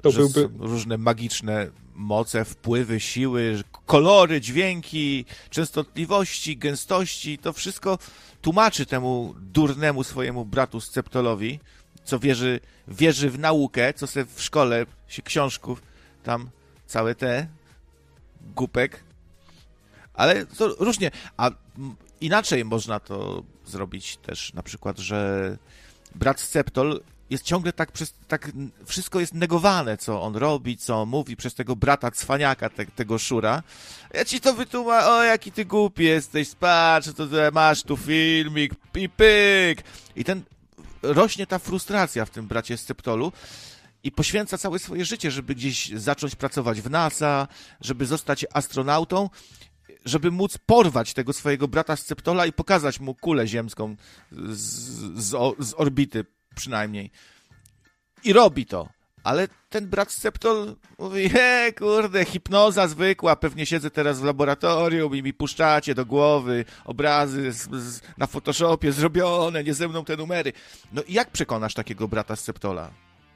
To że są różne magiczne moce, wpływy, siły, kolory, dźwięki, częstotliwości, gęstości. To wszystko tłumaczy temu durnemu swojemu bratu Sceptolowi, co wierzy w naukę, co se w szkole się książków tam całe te głupek. Ale to różnie. A inaczej można to zrobić też, na przykład, że brat Sceptol jest ciągle tak wszystko jest negowane, co on robi, co on mówi, przez tego brata cwaniaka, tego Szura. Ja ci to wytłumaczę, o jaki ty głupi jesteś, patrz, to masz tu filmik i pyk. I rośnie ta frustracja w tym bracie Sceptolu i poświęca całe swoje życie, żeby gdzieś zacząć pracować w NASA, żeby zostać astronautą, żeby móc porwać tego swojego brata Sceptola i pokazać mu kulę ziemską z orbity przynajmniej. I robi to. Ale ten brat Sceptol mówi, kurde, hipnoza zwykła, pewnie siedzę teraz w laboratorium i mi puszczacie do głowy obrazy na Photoshopie zrobione, nie ze mną te numery. No i jak przekonasz takiego brata Sceptola?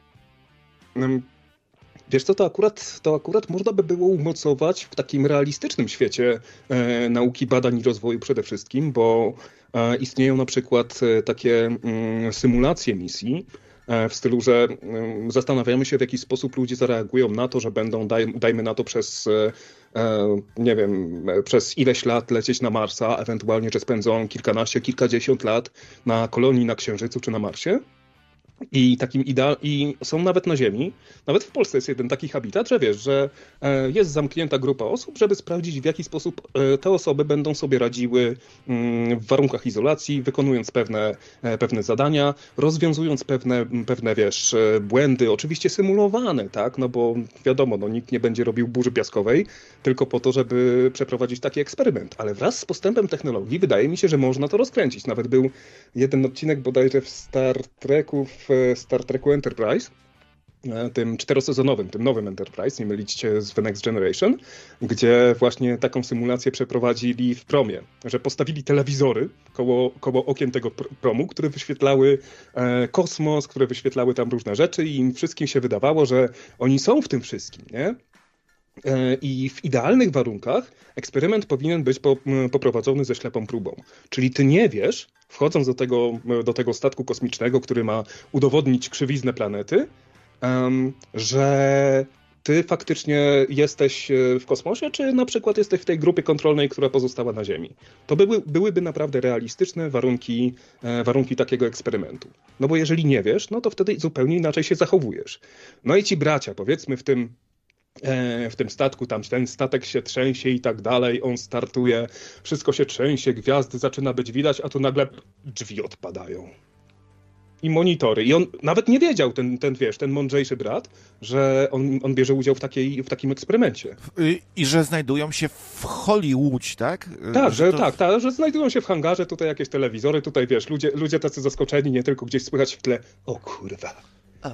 Wiesz co, to akurat można by było umocować w takim realistycznym świecie nauki, badań i rozwoju przede wszystkim, bo istnieją na przykład takie symulacje misji, w stylu, że zastanawiamy się, w jaki sposób ludzie zareagują na to, że będą, dajmy na to, nie wiem, przez ileś lat lecieć na Marsa, ewentualnie, że spędzą kilkanaście, kilkadziesiąt lat na kolonii na Księżycu czy na Marsie. I i są nawet na Ziemi, nawet w Polsce jest jeden taki habitat, że wiesz, że jest zamknięta grupa osób, żeby sprawdzić, w jaki sposób te osoby będą sobie radziły w warunkach izolacji, wykonując pewne zadania, rozwiązując pewne wiesz, błędy, oczywiście symulowane, tak, no bo wiadomo, no nikt nie będzie robił burzy piaskowej, tylko po to, żeby przeprowadzić taki eksperyment, ale wraz z postępem technologii wydaje mi się, że można to rozkręcić. Nawet był jeden odcinek bodajże w Star Treku Enterprise, tym 4-sezonowym, tym nowym Enterprise, nie mylić się z The Next Generation, gdzie właśnie taką symulację przeprowadzili w promie, że postawili telewizory koło okien tego promu, które wyświetlały kosmos, które wyświetlały tam różne rzeczy i im wszystkim się wydawało, że oni są w tym wszystkim, nie? I w idealnych warunkach eksperyment powinien być poprowadzony ze ślepą próbą. Czyli ty nie wiesz, wchodząc do tego statku kosmicznego, który ma udowodnić krzywiznę planety, że ty faktycznie jesteś w kosmosie, czy na przykład jesteś w tej grupie kontrolnej, która pozostała na Ziemi. To byłyby naprawdę realistyczne warunki takiego eksperymentu. No bo jeżeli nie wiesz, no to wtedy zupełnie inaczej się zachowujesz. No i ci bracia, powiedzmy w tym statku, tam ten statek się trzęsie i tak dalej, on startuje, wszystko się trzęsie, gwiazdy zaczyna być widać, a tu nagle drzwi odpadają. I monitory. I on nawet nie wiedział, ten mądrzejszy brat, że on bierze udział w takim eksperymencie. I że znajdują się w Hollywood, tak? Tak, że znajdują się w hangarze, tutaj jakieś telewizory, tutaj wiesz, ludzie tacy zaskoczeni, nie tylko gdzieś słychać w tle, o kurwa.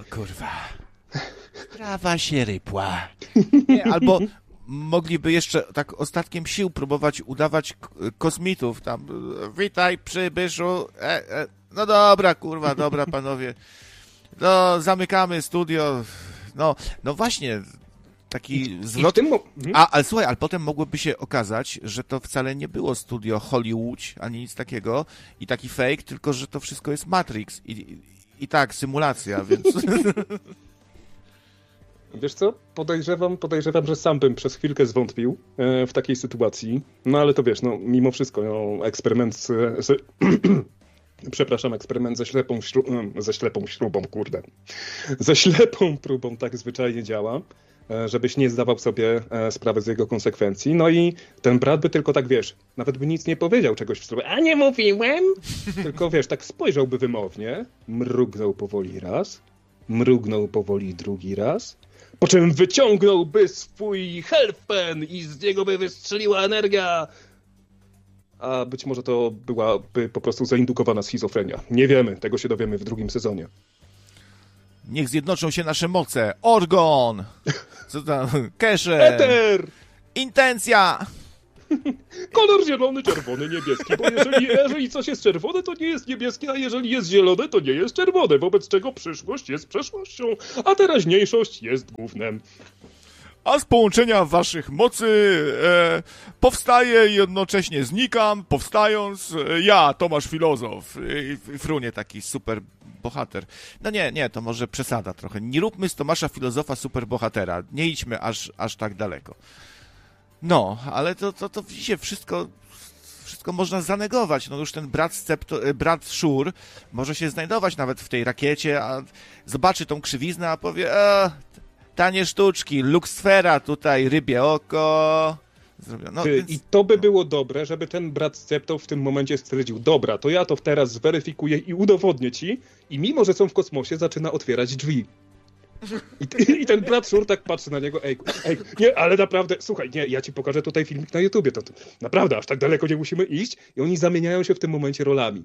Prawa się rypła. Nie, albo mogliby jeszcze tak ostatkiem sił próbować udawać kosmitów tam. Witaj, przybyszu. No dobra, kurwa, dobra, panowie. No, zamykamy studio. No właśnie, taki zwrot. Ale słuchaj, ale potem mogłoby się okazać, że to wcale nie było studio Hollywood, ani nic takiego i taki fake, tylko że to wszystko jest Matrix. I tak, symulacja, więc... Wiesz co? Podejrzewam, że sam bym przez chwilkę zwątpił w takiej sytuacji. No ale to wiesz, no mimo wszystko, no, eksperyment eksperyment ze ślepą śrubą, kurde. Ze ślepą próbą tak zwyczajnie działa, żebyś nie zdawał sobie sprawy z jego konsekwencji. No i ten brat by tylko tak, wiesz, nawet by nic nie powiedział czegoś w stylu, a nie mówiłem? Tylko wiesz, tak spojrzałby wymownie, mrugnął powoli raz, mrugnął powoli drugi raz, po czym wyciągnąłby swój helfpen i z niego by wystrzeliła energia. A być może to byłaby po prostu zaindukowana schizofrenia. Nie wiemy, tego się dowiemy w drugim sezonie. Niech zjednoczą się nasze moce. Orgon! Co tam? Kesze! Eter! Intencja! Kolor zielony, czerwony, niebieski, bo jeżeli coś jest czerwone, to nie jest niebieskie, a jeżeli jest zielone, to nie jest czerwone, wobec czego przyszłość jest przeszłością, a teraźniejszość jest gównem. A z połączenia waszych mocy powstaje i jednocześnie znikam, powstając ja, Tomasz Filozof. I frunie taki super bohater. No nie, to może przesada trochę. Nie róbmy z Tomasza Filozofa super bohatera. Nie idźmy aż tak daleko. No, ale to widzicie, wszystko można zanegować. No już ten brat Szur może się znajdować nawet w tej rakiecie, a zobaczy tą krzywiznę, a powie, tanie sztuczki, luksfera tutaj, rybie oko. No, więc... I to by było dobre, żeby ten brat Scepto w tym momencie stwierdził, dobra, to ja to teraz zweryfikuję i udowodnię ci, i mimo, że są w kosmosie, zaczyna otwierać drzwi. I ten brat Szur tak patrzy na niego, ej, nie, ale naprawdę, słuchaj, nie, ja ci pokażę tutaj filmik na YouTubie, to naprawdę, aż tak daleko nie musimy iść, i oni zamieniają się w tym momencie rolami.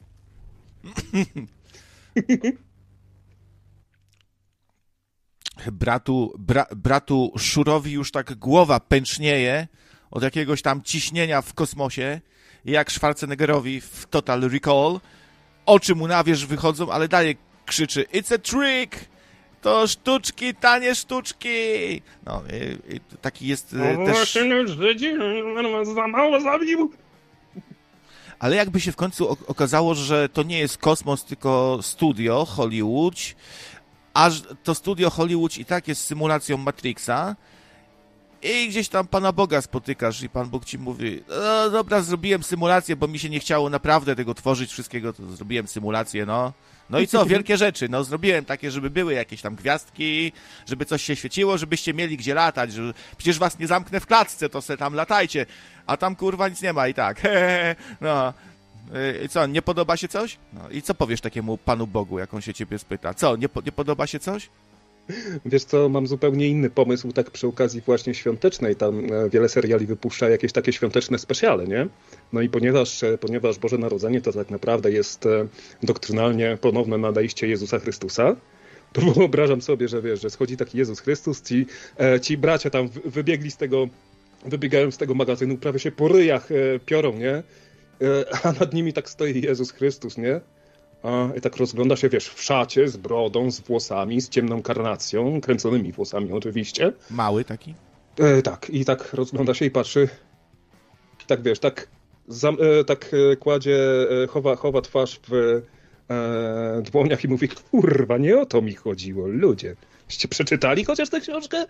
Bratu Szurowi już tak głowa pęcznieje od jakiegoś tam ciśnienia w kosmosie, jak Schwarzeneggerowi w Total Recall. Oczy mu na wierzch wychodzą, ale dalej krzyczy, it's a trick! To sztuczki, tanie sztuczki! No, i taki jest też... Za mało zabił! Ale jakby się w końcu okazało, że to nie jest kosmos, tylko studio Hollywood, a to studio Hollywood i tak jest symulacją Matrixa i gdzieś tam Pana Boga spotykasz i Pan Bóg ci mówi, no dobra, zrobiłem symulację, bo mi się nie chciało naprawdę tego tworzyć wszystkiego, to zrobiłem symulację, no. No i co, wielkie rzeczy, no zrobiłem takie, żeby były jakieś tam gwiazdki, żeby coś się świeciło, żebyście mieli gdzie latać, że przecież was nie zamknę w klatce, to se tam latajcie, a tam kurwa nic nie ma i tak, no. I co, nie podoba się coś? No i co powiesz takiemu Panu Bogu, jak on się ciebie spyta? Co, nie podoba się coś? Wiesz co, mam zupełnie inny pomysł, tak przy okazji właśnie świątecznej, tam wiele seriali wypuszcza jakieś takie świąteczne specjale, nie? No i ponieważ Boże Narodzenie to tak naprawdę jest doktrynalnie ponowne nadejście Jezusa Chrystusa, to wyobrażam sobie, że wiesz, że schodzi taki Jezus Chrystus, ci bracia tam wybiegają z tego magazynu, prawie się po ryjach piorą, nie? A nad nimi tak stoi Jezus Chrystus, nie? I tak rozgląda się, wiesz, w szacie, z brodą, z włosami, z ciemną karnacją, kręconymi włosami oczywiście. Mały taki? Tak, i tak rozgląda się i patrzy. Tak, wiesz, tak kładzie, chowa twarz w dłoniach i mówi, kurwa, nie o to mi chodziło, ludzie. Ście przeczytali chociaż tę książkę?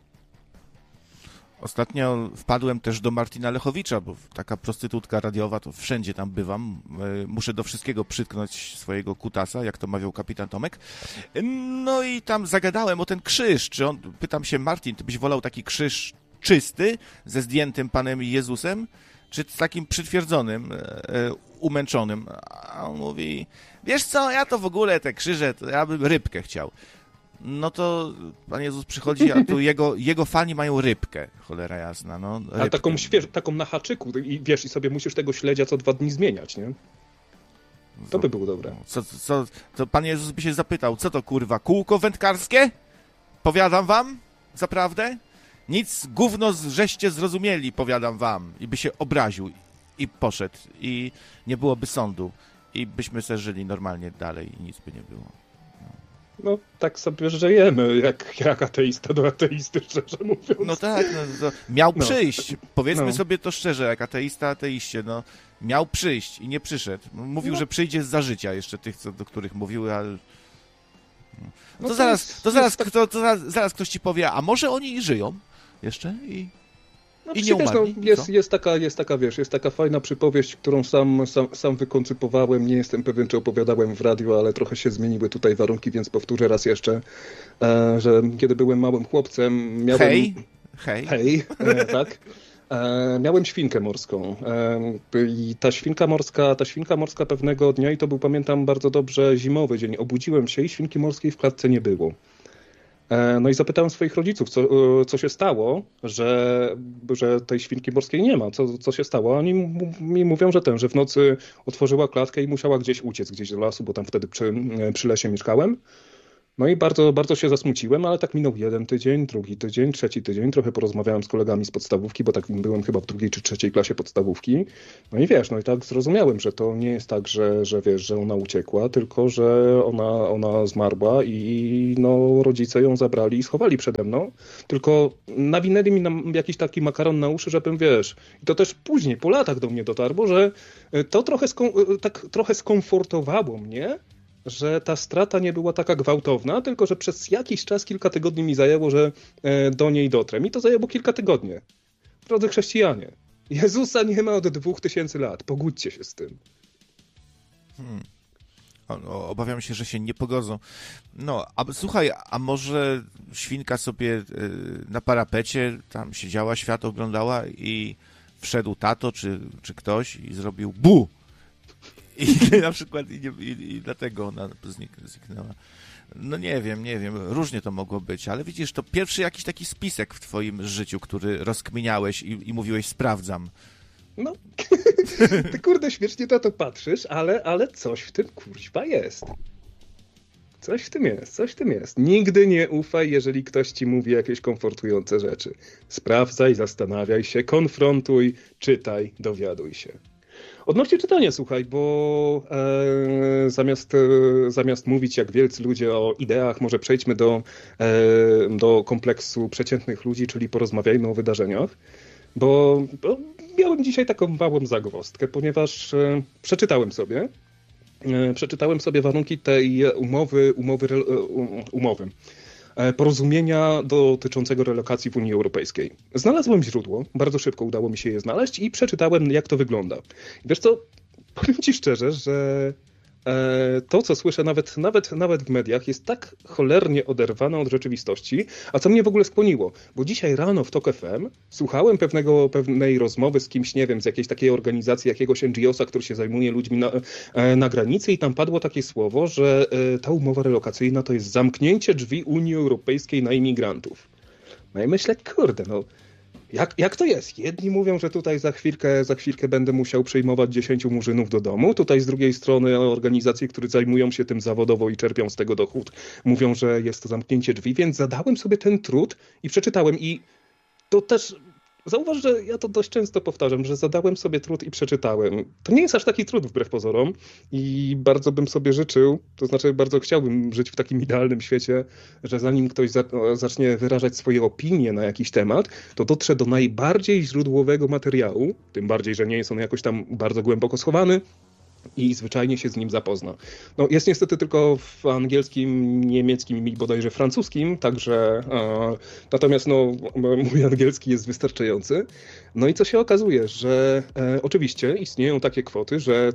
Ostatnio wpadłem też do Martina Lechowicza, bo taka prostytutka radiowa, to wszędzie tam bywam. Muszę do wszystkiego przytknąć swojego kutasa, jak to mawiał kapitan Tomek. No i tam zagadałem o ten krzyż. Pytam się, Martin, ty byś wolał taki krzyż czysty, ze zdjętym Panem Jezusem, czy z takim przytwierdzonym, umęczonym? A on mówi, wiesz co, ja to w ogóle te krzyże, to ja bym rybkę chciał. No to Pan Jezus przychodzi, a tu jego fani mają rybkę, cholera jasna, no. Rybkę. Ale taką na haczyku i wiesz, i sobie musisz tego śledzia co 2 dni zmieniać, nie? To by było dobre. To Pan Jezus by się zapytał, co to kurwa, kółko wędkarskie? Powiadam wam, zaprawdę? Nic, gówno żeście zrozumieli, powiadam wam. I by się obraził i poszedł i nie byłoby sądu i byśmy se żyli normalnie dalej i nic by nie było. No, tak sobie żyjemy, jak ateista do ateisty, szczerze mówiąc. No tak, no, miał przyjść. Powiedzmy sobie to szczerze, jak ateista ateiście, no, miał przyjść i nie przyszedł. Mówił, że przyjdzie za życia jeszcze tych, do których mówiły, ale... No zaraz ktoś ci powie, a może oni i żyją jeszcze i nie umarli. Jest taka fajna przypowieść, którą sam wykoncypowałem. Nie jestem pewien, czy opowiadałem w radiu, ale trochę się zmieniły tutaj warunki, więc powtórzę raz jeszcze, że kiedy byłem małym chłopcem, miałem... Hej, tak. Miałem świnkę morską i ta świnka morska pewnego dnia, i to był, pamiętam bardzo dobrze, zimowy dzień, obudziłem się i świnki morskiej w klatce nie było. No i zapytałem swoich rodziców, co się stało, że tej świnki morskiej nie ma, co się stało. Oni mi mówią, że w nocy otworzyła klatkę i musiała gdzieś uciec, gdzieś do lasu, bo tam wtedy przy lesie mieszkałem. No i bardzo, bardzo się zasmuciłem, ale tak minął jeden tydzień, drugi tydzień, trzeci tydzień. Trochę porozmawiałem z kolegami z podstawówki, bo tak byłem chyba w drugiej czy trzeciej klasie podstawówki. No i wiesz, no i tak zrozumiałem, że to nie jest tak, że wiesz, że ona uciekła, tylko że ona zmarła i no rodzice ją zabrali i schowali przede mną. Tylko nawinęli mi jakiś taki makaron na uszy, żebym wiesz. I to też później, po latach do mnie dotarło, że to trochę skomfortowało mnie, że ta strata nie była taka gwałtowna, tylko że przez jakiś czas, kilka tygodni mi zajęło, że do niej dotrę. Mi to zajęło kilka tygodni. Drodzy chrześcijanie, Jezusa nie ma od 2000 lat. Pogódźcie się z tym. Obawiam się, że się nie pogodzą. No, słuchaj, a może świnka sobie na parapecie tam siedziała, świat oglądała i wszedł tato czy ktoś i zrobił bu! I na przykład i dlatego ona zniknęła. No nie wiem, różnie to mogło być, ale widzisz, to pierwszy jakiś taki spisek w twoim życiu, który rozkminiałeś i mówiłeś, sprawdzam. No, ty kurde śmiesznie na to patrzysz, ale coś w tym kurwa jest. Coś w tym jest. Nigdy nie ufaj, jeżeli ktoś ci mówi jakieś komfortujące rzeczy. Sprawdzaj, zastanawiaj się, konfrontuj, czytaj, dowiaduj się. Odnośnie czytania, słuchaj, bo zamiast mówić jak wielcy ludzie o ideach, może przejdźmy do kompleksu przeciętnych ludzi, czyli porozmawiajmy o wydarzeniach, bo miałem dzisiaj taką małą zagwozdkę, ponieważ przeczytałem sobie warunki tej umowy, porozumienia dotyczącego relokacji w Unii Europejskiej. Znalazłem źródło, bardzo szybko udało mi się je znaleźć i przeczytałem, jak to wygląda. Wiesz co, powiem ci szczerze, że to, co słyszę nawet w mediach, jest tak cholernie oderwane od rzeczywistości, a co mnie w ogóle skłoniło, bo dzisiaj rano w TOK FM słuchałem pewnej rozmowy z kimś, nie wiem, z jakiejś takiej organizacji, jakiegoś NGO-sa, który się zajmuje ludźmi na granicy i tam padło takie słowo, że ta umowa relokacyjna to jest zamknięcie drzwi Unii Europejskiej na imigrantów. No i myślę, kurde, no jak to jest? Jedni mówią, że tutaj za chwilkę będę musiał przyjmować 10 murzynów do domu. Tutaj z drugiej strony organizacje, które zajmują się tym zawodowo i czerpią z tego dochód, mówią, że jest to zamknięcie drzwi, więc zadałem sobie ten trud i przeczytałem. I to też zauważ, że ja to dość często powtarzam, że zadałem sobie trud i przeczytałem. To nie jest aż taki trud wbrew pozorom i bardzo bym sobie życzył, to znaczy bardzo chciałbym żyć w takim idealnym świecie, że zanim ktoś zacznie wyrażać swoje opinie na jakiś temat, to dotrze do najbardziej źródłowego materiału, tym bardziej, że nie jest on jakoś tam bardzo głęboko schowany, i zwyczajnie się z nim zapozna. No, jest niestety tylko w angielskim, niemieckim i bodajże francuskim, także natomiast no, mój angielski jest wystarczający. No i co się okazuje, że oczywiście istnieją takie kwoty, że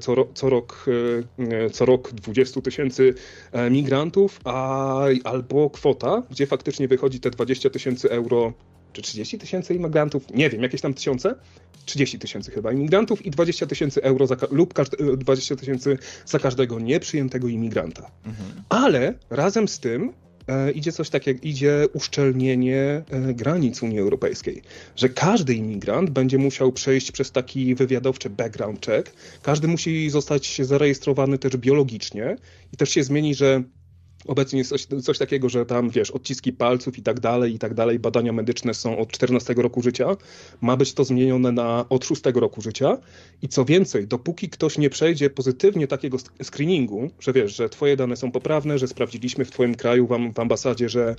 co rok 20 000 migrantów, albo kwota, gdzie faktycznie wychodzi te 20 000 euro, czy 30 000 imigrantów, nie wiem, jakieś tam tysiące? 30 000 chyba imigrantów i 20 000 euro lub 20 000 za każdego nieprzyjętego imigranta. Mhm. Ale razem z tym idzie coś takiego, idzie uszczelnienie granic Unii Europejskiej, że każdy imigrant będzie musiał przejść przez taki wywiadowczy background check, każdy musi zostać zarejestrowany też biologicznie i też się zmieni, że obecnie jest coś takiego, że tam, wiesz, odciski palców i tak dalej, badania medyczne są od 14 roku życia. Ma być to zmienione od 6 roku życia. I co więcej, dopóki ktoś nie przejdzie pozytywnie takiego screeningu, że wiesz, że twoje dane są poprawne, że sprawdziliśmy w twoim kraju, w ambasadzie, że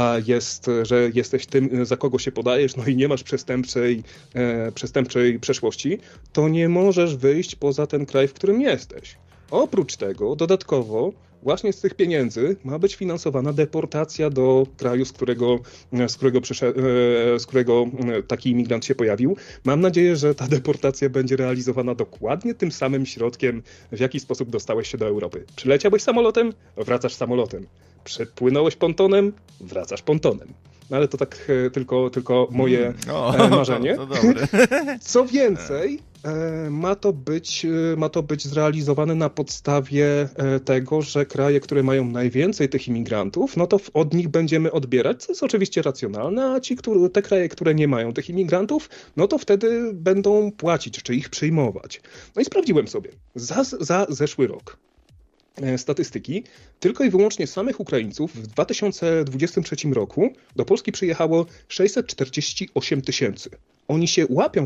jesteś tym, za kogo się podajesz, no i nie masz przestępczej przeszłości, to nie możesz wyjść poza ten kraj, w którym jesteś. Oprócz tego, dodatkowo, właśnie z tych pieniędzy ma być finansowana deportacja do kraju, z którego taki imigrant się pojawił. Mam nadzieję, że ta deportacja będzie realizowana dokładnie tym samym środkiem, w jaki sposób dostałeś się do Europy. Przyleciałeś samolotem, wracasz samolotem. Przepłynąłeś pontonem, wracasz pontonem. No ale to tak tylko moje marzenie. To dobre. Co więcej, ma to być zrealizowane na podstawie tego, że kraje, które mają najwięcej tych imigrantów, no to od nich będziemy odbierać, co jest oczywiście racjonalne, a te kraje, które nie mają tych imigrantów, no to wtedy będą płacić, czy ich przyjmować. No i sprawdziłem sobie. Za zeszły rok statystyki, tylko i wyłącznie samych Ukraińców w 2023 roku do Polski przyjechało 648 tysięcy. Oni się łapią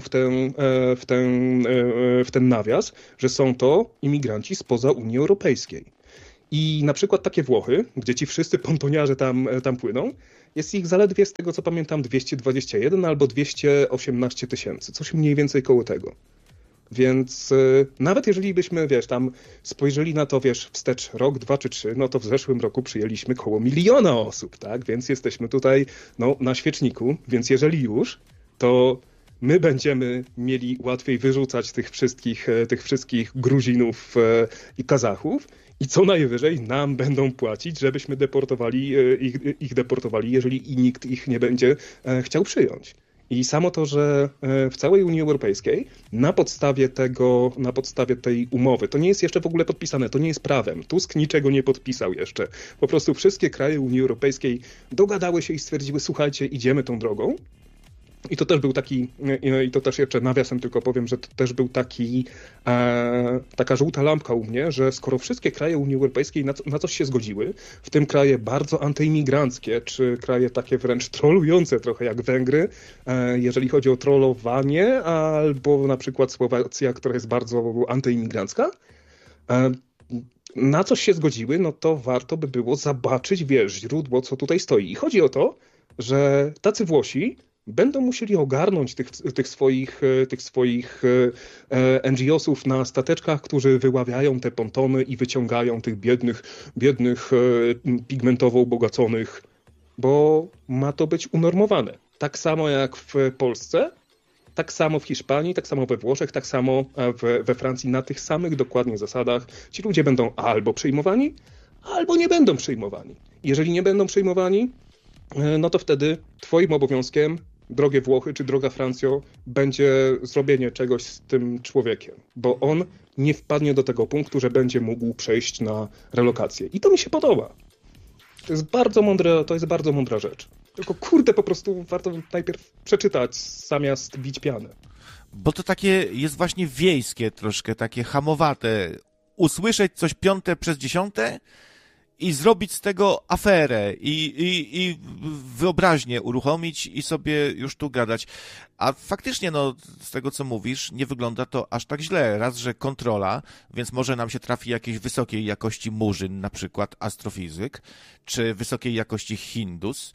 w ten nawias, że są to imigranci spoza Unii Europejskiej. I na przykład takie Włochy, gdzie ci wszyscy pontoniarze tam płyną, jest ich zaledwie, z tego co pamiętam, 221 albo 218 tysięcy, coś mniej więcej koło tego. Więc nawet jeżeli byśmy, tam spojrzeli na to, wstecz rok, 2 czy 3, no to w zeszłym roku przyjęliśmy koło 1 miliona osób, tak? Więc jesteśmy tutaj, na świeczniku, więc jeżeli już, to my będziemy mieli łatwiej wyrzucać tych wszystkich Gruzinów i Kazachów i co najwyżej nam będą płacić, żebyśmy ich deportowali, jeżeli nikt ich nie będzie chciał przyjąć. I samo to, że w całej Unii Europejskiej na podstawie tej umowy, to nie jest jeszcze w ogóle podpisane, to nie jest prawem. Tusk niczego nie podpisał jeszcze. Po prostu wszystkie kraje Unii Europejskiej dogadały się i stwierdziły, słuchajcie, idziemy tą drogą. I to też był taki, i to też jeszcze nawiasem tylko powiem, że to też był taka żółta lampka u mnie, że skoro wszystkie kraje Unii Europejskiej na coś się zgodziły, w tym kraje bardzo antyimigranckie, czy kraje takie wręcz trolujące trochę jak Węgry, jeżeli chodzi o trollowanie, albo na przykład Słowacja, która jest bardzo antyimigrancka, na coś się zgodziły, no to warto by było zobaczyć, źródło, co tutaj stoi. I chodzi o to, że tacy Włosi będą musieli ogarnąć tych swoich NGO-sów na stateczkach, którzy wyławiają te pontony i wyciągają tych biednych pigmentowo ubogaconych, bo ma to być unormowane. Tak samo jak w Polsce, tak samo w Hiszpanii, tak samo we Włoszech, tak samo we Francji, na tych samych dokładnie zasadach. Ci ludzie będą albo przyjmowani, albo nie będą przyjmowani. Jeżeli nie będą przyjmowani, no to wtedy twoim obowiązkiem, drogie Włochy czy droga Francjo, będzie zrobienie czegoś z tym człowiekiem, bo on nie wpadnie do tego punktu, że będzie mógł przejść na relokację. I to mi się podoba. To jest bardzo mądra rzecz. Tylko po prostu warto najpierw przeczytać, zamiast bić pianę. Bo to takie jest właśnie wiejskie troszkę, takie hamowate. Usłyszeć coś 5 przez 10 i zrobić z tego aferę i wyobraźnię uruchomić i sobie już tu gadać. A faktycznie, z tego co mówisz, nie wygląda to aż tak źle. Raz, że kontrola, więc może nam się trafi jakiejś wysokiej jakości murzyn, na przykład astrofizyk, czy wysokiej jakości Hindus.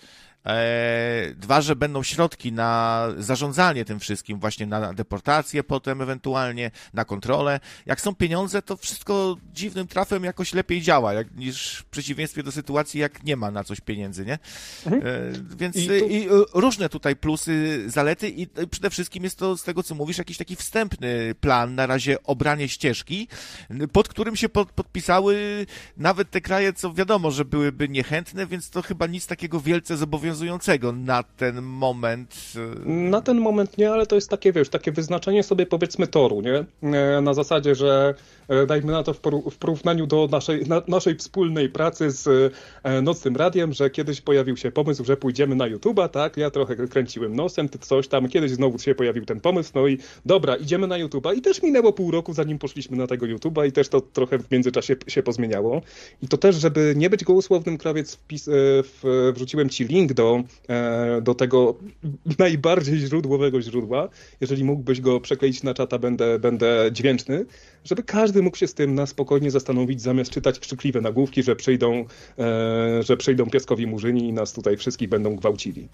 2, że będą środki na zarządzanie tym wszystkim, właśnie na deportację potem ewentualnie, na kontrolę. Jak są pieniądze, to wszystko dziwnym trafem jakoś lepiej działa, niż w przeciwieństwie do sytuacji, jak nie ma na coś pieniędzy, nie? Więc i różne tutaj plusy, zalety i przede wszystkim jest to, z tego co mówisz, jakiś taki wstępny plan, na razie obranie ścieżki, pod którym się podpisały nawet te kraje, co wiadomo, że byłyby niechętne, więc to chyba nic takiego wielce zobowiązującego na ten moment. Na ten moment nie, ale to jest takie wyznaczenie sobie, powiedzmy, toru, nie? Na zasadzie, że dajmy na to w porównaniu do naszej wspólnej pracy z Nocnym Radiem, że kiedyś pojawił się pomysł, że pójdziemy na YouTube'a, tak? Ja trochę kręciłem nosem, ty coś tam, kiedyś znowu się pojawił ten pomysł, no i dobra, idziemy na YouTube'a i też minęło pół roku, zanim poszliśmy na tego YouTube'a i też to trochę w międzyczasie się pozmieniało. I to też, żeby nie być gołosłownym, Krawiec, wrzuciłem ci link do tego najbardziej źródłowego źródła. Jeżeli mógłbyś go przekleić na czata, będę dźwięczny, żeby każdy mógł się z tym na spokojnie zastanowić, zamiast czytać krzykliwe nagłówki, że przyjdą pieskowi murzyni i nas tutaj wszystkich będą gwałcili.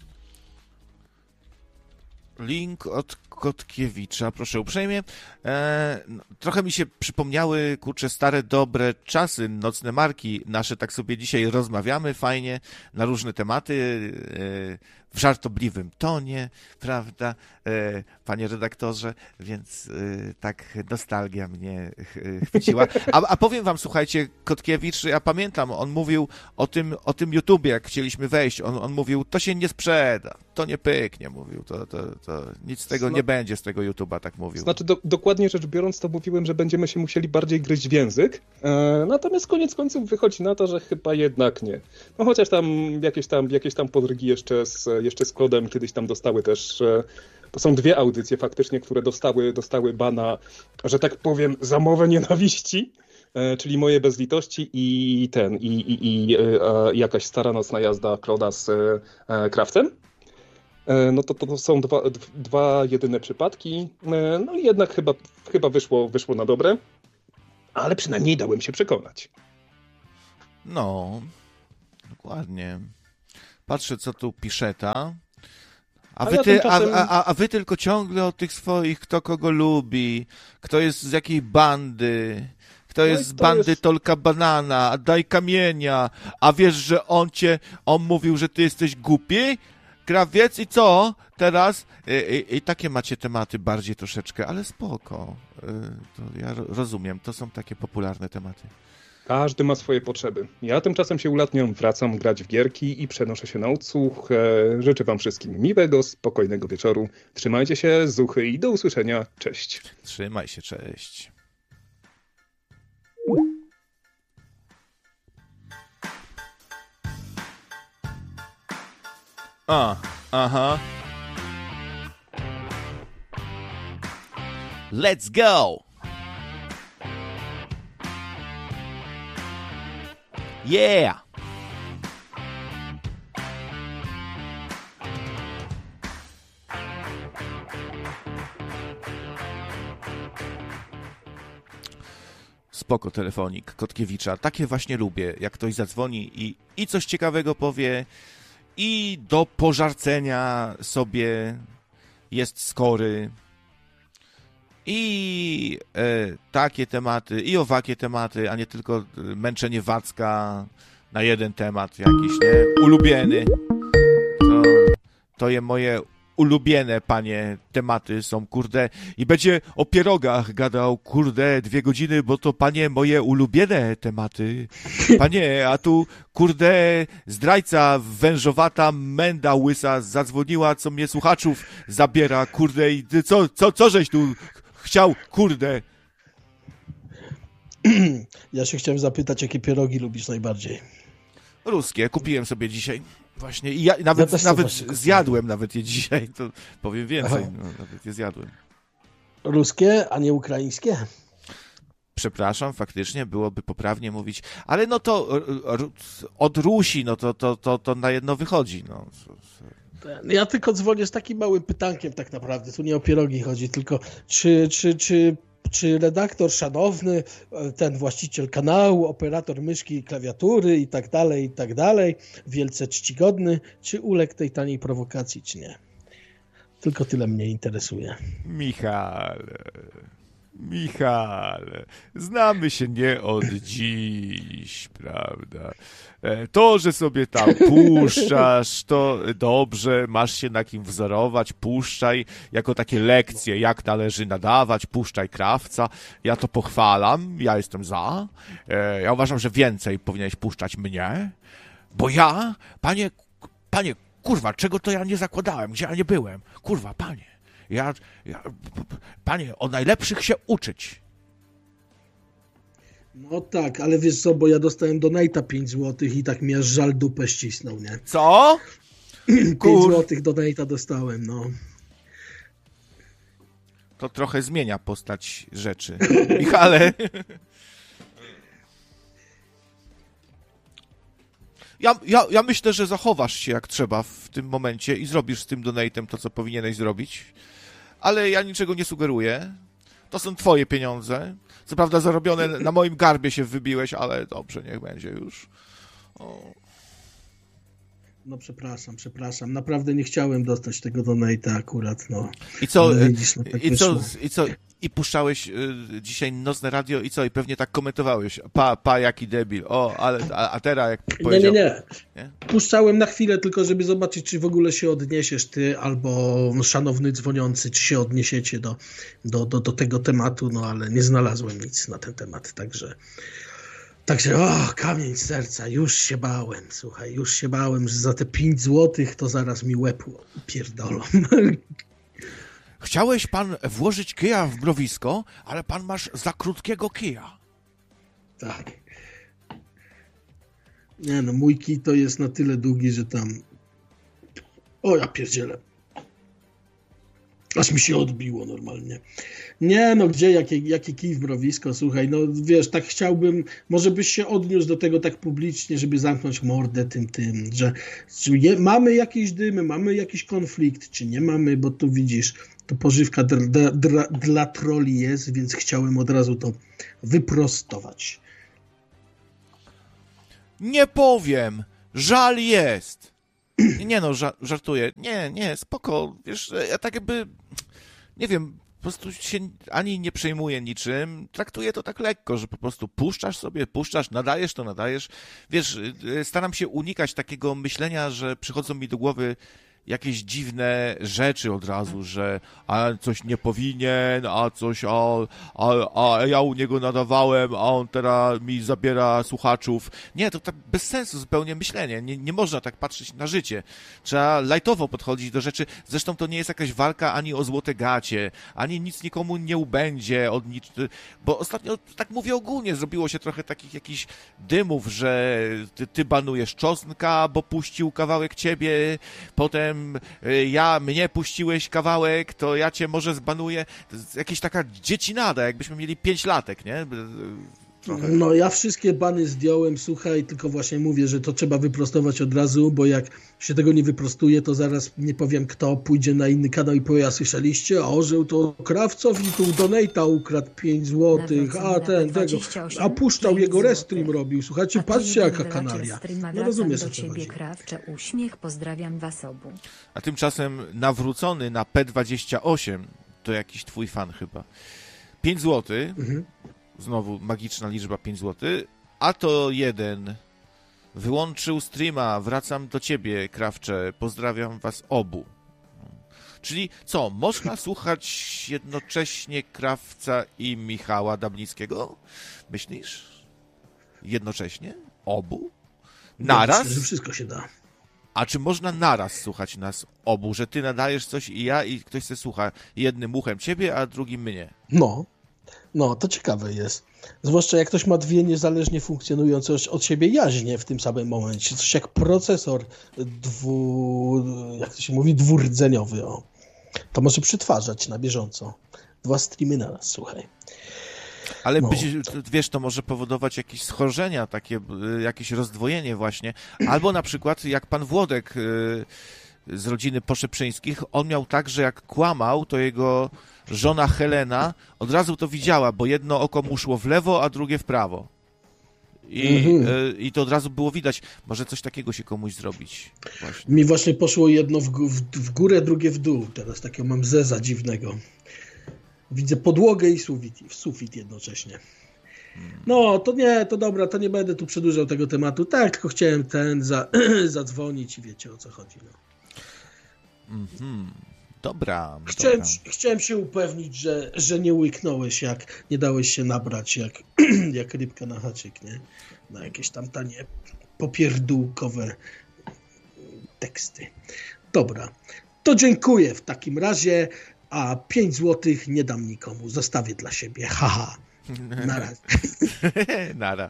Link od Kotkiewicza, proszę uprzejmie. Trochę mi się przypomniały, stare, dobre czasy, nocne marki nasze, tak sobie dzisiaj rozmawiamy fajnie na różne tematy, w żartobliwym tonie, prawda, panie redaktorze, więc tak nostalgia mnie chwyciła. A powiem wam, słuchajcie, Kotkiewicz, ja pamiętam, on mówił o tym YouTubie, jak chcieliśmy wejść, on mówił, to się nie sprzeda, to nie pyknie, mówił, to nic z tego nie będzie, z tego YouTuba, tak mówił. Znaczy, dokładnie rzecz biorąc, to mówiłem, że będziemy się musieli bardziej gryźć w język, natomiast koniec końców wychodzi na to, że chyba jednak nie. No chociaż tam jakieś tam podrygi jeszcze z Klodem kiedyś tam dostały też, to są 2 audycje faktycznie, które dostały bana, że tak powiem, za mowę nienawiści, czyli moje bezlitości i jakaś stara nocna jazda Claude'a z Krawcem. No to są dwa jedyne przypadki. No i jednak chyba wyszło na dobre, ale przynajmniej dałem się przekonać. No, dokładnie. Patrzę, co tu pisze ta. A wy tylko ciągle o tych swoich, kto kogo lubi, kto jest z jakiej bandy, kto jest z bandy Tolka Banana, a daj kamienia, a wiesz, że on mówił, że ty jesteś głupi? Krawiec i co? Teraz? I takie macie tematy bardziej troszeczkę, ale spoko. To ja rozumiem, to są takie popularne tematy. Każdy ma swoje potrzeby. Ja tymczasem się ulatniam, wracam grać w gierki i przenoszę się na odsłuch. Życzę wam wszystkim miłego, spokojnego wieczoru. Trzymajcie się, zuchy i do usłyszenia. Cześć. Trzymaj się, cześć. Aha. Let's go! Yeah! Spoko telefonik Kotkiewicza. Takie właśnie lubię, jak ktoś zadzwoni i coś ciekawego powie, i do pożarcenia sobie jest skory. I takie tematy, i owakie tematy, a nie tylko męczenie Wacka na jeden temat jakiś, nie? Ulubiony. To je moje ulubione, panie, tematy są, kurde. I będzie o pierogach gadał, kurde, 2 godziny, bo to, panie, moje ulubione tematy. Panie, a tu, kurde, zdrajca wężowata, menda łysa zadzwoniła, co mnie słuchaczów zabiera, kurde, i co żeś tu chciał, kurde? Ja się chciałem zapytać, jakie pierogi lubisz najbardziej? Ruskie, kupiłem sobie dzisiaj. Właśnie, i ja nawet zjadłem nawet je dzisiaj, to powiem więcej, nawet je zjadłem. Ruskie, a nie ukraińskie? Przepraszam, faktycznie byłoby poprawnie mówić, ale no to od Rusi, no to na jedno wychodzi, no. Ja tylko dzwonię z takim małym pytankiem tak naprawdę, tu nie o pierogi chodzi, tylko czy redaktor szanowny, ten właściciel kanału, operator myszki i klawiatury i tak dalej, wielce czcigodny, czy uległ tej taniej prowokacji, czy nie? Tylko tyle mnie interesuje. Michale, znamy się nie od dziś, prawda? To, że sobie tam puszczasz, to dobrze, masz się na kim wzorować, puszczaj jako takie lekcje, jak należy nadawać, puszczaj Krawca. Ja to pochwalam, ja jestem za. Ja uważam, że więcej powinieneś puszczać mnie, bo ja, panie, kurwa, czego to ja nie zakładałem, gdzie ja nie byłem? Kurwa, panie. Panie, o najlepszych się uczyć. No tak, ale wiesz co, bo ja dostałem donate'a 5 zł i tak mi aż żal dupę ścisnął, nie? Co? 5 zł donate'a dostałem, no. To trochę zmienia postać rzeczy. Michale. Ja myślę, że zachowasz się jak trzeba w tym momencie i zrobisz z tym donate'em to, co powinieneś zrobić. Ale ja niczego nie sugeruję. To są twoje pieniądze. Co prawda zarobione na moim garbie się wybiłeś, ale dobrze, niech będzie już. No przepraszam. Naprawdę nie chciałem dostać tego donate'a akurat, no. I co? No, widzisz, no, tak I puszczałeś dzisiaj nocne radio i co? I pewnie tak komentowałeś. Jaki debil. A teraz jak powiedział... Nie. Puszczałem na chwilę tylko, żeby zobaczyć, czy w ogóle się odniesiesz ty albo szanowny dzwoniący, czy się odniesiecie do tego tematu, no ale nie znalazłem nic na ten temat, także kamień z serca, już się bałem, słuchaj, że za te 5 złotych to zaraz mi łeb pierdolą. Chciałeś pan włożyć kija w mrowisko, ale pan masz za krótkiego kija. Tak. Nie no, mój kij to jest na tyle długi, że tam... O, ja pierdzielę. Aż mi się odbiło normalnie. Nie, no gdzie, jakie kij w mrowisko, słuchaj, no wiesz, tak chciałbym, może byś się odniósł do tego tak publicznie, żeby zamknąć mordę tym, że mamy jakieś dymy, mamy jakiś konflikt, czy nie mamy, bo tu widzisz, to pożywka dla troli jest, więc chciałem od razu to wyprostować. Nie powiem, żal jest. Nie no, żartuję. Nie, spoko. Wiesz, ja tak jakby, nie wiem, po prostu się ani nie przejmuję niczym. Traktuję to tak lekko, że po prostu puszczasz, nadajesz. Wiesz, staram się unikać takiego myślenia, że przychodzą mi do głowy jakieś dziwne rzeczy od razu, że coś nie powinien, a ja u niego nadawałem, a on teraz mi zabiera słuchaczów. Nie, to tak bez sensu zupełnie myślenie. Nie można tak patrzeć na życie. Trzeba lajtowo podchodzić do rzeczy. Zresztą to nie jest jakaś walka ani o złote gacie, ani nic nikomu nie ubędzie, bo ostatnio, tak mówię ogólnie, zrobiło się trochę takich jakichś dymów, że ty banujesz Czosnka, bo puścił kawałek ciebie, potem mnie puściłeś kawałek, to ja cię może zbanuję. To jest jakaś taka dziecinada, jakbyśmy mieli 5 latek, nie? Trochę. No ja wszystkie bany zdjąłem, słuchaj, tylko właśnie mówię, że to trzeba wyprostować od razu, bo jak się tego nie wyprostuje, to zaraz nie powiem kto pójdzie na inny kanał i powie, a słyszeliście, a orzeł to Krawcowi tu donate'a ukradł 5 złotych, a ten tego, a puszczał jego restream robił, słuchajcie, patrzcie jaka kanalia. No rozumiesz o co chodzi. Krawcze, uśmiech, pozdrawiam was obu. A tymczasem nawrócony na P28, to jakiś twój fan chyba, 5 złotych, znowu magiczna liczba 5 zł, a to jeden wyłączył streama, wracam do ciebie, Krawcze, pozdrawiam was obu. Czyli co, można słuchać jednocześnie Krawca i Michała Dablickiego? Myślisz? Jednocześnie? Obu? Naraz? Myślę, że wszystko się da. A czy można naraz słuchać nas obu, że ty nadajesz coś i ja i ktoś se słucha jednym uchem ciebie, a drugim mnie? No, to ciekawe jest. Zwłaszcza jak ktoś ma dwie niezależnie funkcjonujące od siebie jaźnie w tym samym momencie. Coś jak procesor jak to się mówi, dwurdzeniowy. O. To może przetwarzać na bieżąco. 2 streamy na raz, słuchaj. Ale wiesz, to może powodować jakieś schorzenia, takie, jakieś rozdwojenie właśnie. Albo na przykład jak pan Włodek z rodziny Poszeprzyńskich, on miał tak, że jak kłamał, to jego żona Helena od razu to widziała, bo jedno oko mu szło w lewo, a drugie w prawo. I to od razu było widać. Może coś takiego się komuś zrobić. Właśnie. Mi właśnie poszło jedno w górę, drugie w dół. Teraz takiego mam zeza dziwnego. Widzę podłogę i sufit jednocześnie. No, to nie, to dobra, to nie będę tu przedłużał tego tematu. Tak, tylko chciałem zadzwonić i wiecie o co chodzi. No. Dobra. Chciałem się upewnić, że nie łyknąłeś, jak nie dałeś się nabrać, jak rybka na haczyk, nie? Na jakieś tam tanie popierdółkowe teksty. Dobra, to dziękuję w takim razie, a 5 złotych nie dam nikomu, zostawię dla siebie, haha. Na razie. Nara.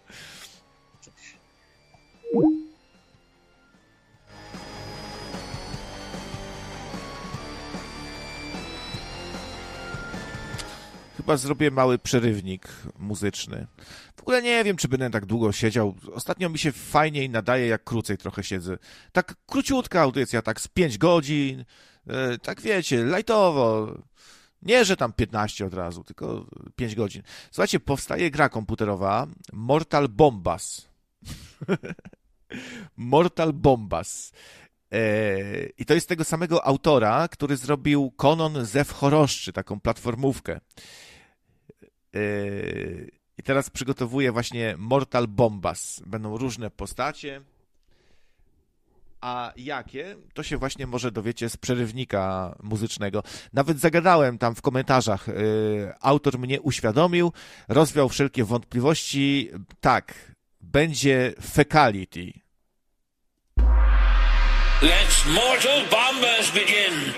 Chyba zrobię mały przerywnik muzyczny. W ogóle nie wiem, czy będę tak długo siedział. Ostatnio mi się fajniej nadaje, jak krócej trochę siedzę. Tak króciutka audycja, tak z 5 godzin. Tak wiecie, lajtowo. Nie, że tam 15 od razu, tylko 5 godzin. Słuchajcie, powstaje gra komputerowa Mortal Bombas. Mortal Bombas. I to jest tego samego autora, który zrobił Konon Zew Choroszczy, taką platformówkę. I teraz przygotowuję właśnie Mortal Bombas. Będą różne postacie. A jakie? To się właśnie może dowiecie z przerywnika muzycznego. Nawet zagadałem tam w komentarzach. Autor mnie uświadomił, rozwiał wszelkie wątpliwości. Tak, będzie Fecality. Let's Mortal Bombers begin!